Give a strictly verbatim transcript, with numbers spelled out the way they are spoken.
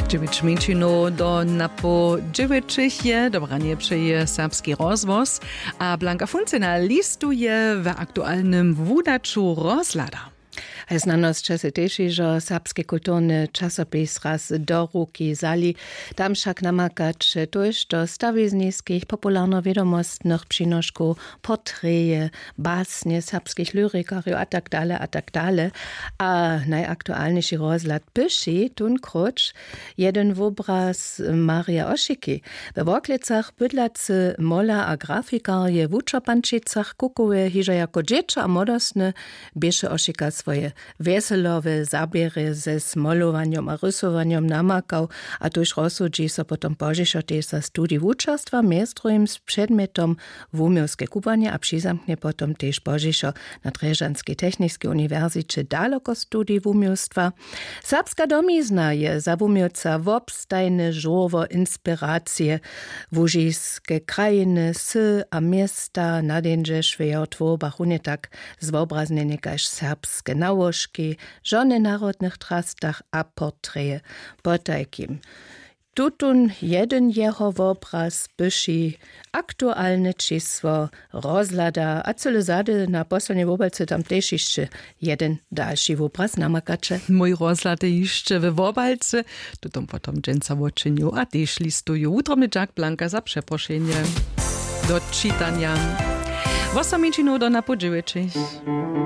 Dziewięć minut do napo dziewięć je, dobranie przeje serbski rozwoz, a Blanka Funcyna listuje w aktualnym wudaczu Rozlada. A znanost se teši, že serbski kulturny časopis raz do ruky zali. Tam však namakać tož do stawiznickich popularno-wiedomostnych przynoszków, portreje, basnie serbskich lyrikarów a tak dalej, a tak dalej. A najaktualniejszy rozlad pyši tunkroć jeden wobraz Maria Ošiki. We Woklicach bydlacy mola a grafikarje w Uczopančicach kukuje hižo jako dziecko a modosne bieše Ošika swoje weselowe zabiery ze smolowaniem a rysowaniem namakał, a tuż rozsudzi so potom požišo tesa studii wučarstwa miestrujem z przedmietom wumiowskie kupanie, a přizamknie potom tež požišo na Drežanskiej Technickej Uniwersycie daleko studii wumiostwa. Serbska domizna je za wumiowca wobstajne żowo inspiracje wužijskie krajiny, sy a miesta na denže švejo tvorbach unetak zwobraznene kaž serbskie nałożki, żony narodnych trastach a portreje po takim. Tutun jeden jeho obraz byši aktualne čísło rozlada, a cele zady na poslednej wobalce tam też jeszcze jeden dalszy obraz namakacze. Mój rozlad jeszcze w wobalce, tutom potom dżęca woczyniu, a też listuju. Utro mi Jack Blanka za przeproszenie do czytania. osiem minut do napo dziewięć.